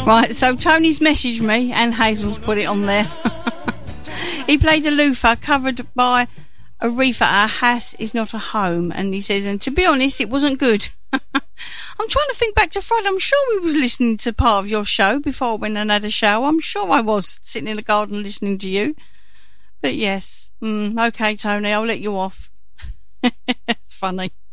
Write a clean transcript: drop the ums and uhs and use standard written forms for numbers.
Right, so Tony's messaged me and Hazel's put it on there. He played a loofah covered by Aretha, Our House Is Not a Home, and he says, and to be honest, it wasn't good. I'm trying to think back to Friday. I'm sure we was listening to part of your show before I went and had a shower. I'm sure I was sitting in the garden listening to you. But yes, okay, Tony, I'll let you off. It's funny.